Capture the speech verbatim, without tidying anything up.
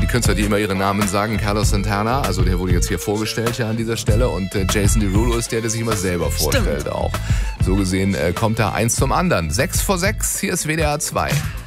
Künstler, die immer ihre Namen sagen. Carlos Santana, also der wurde jetzt hier vorgestellt ja an dieser Stelle. Und äh, Jason Derulo ist der, der sich immer selber vorstellt. Stimmt. Auch. So gesehen äh, kommt da eins zum anderen. Sechs vor sechs, hier ist W D R zwei.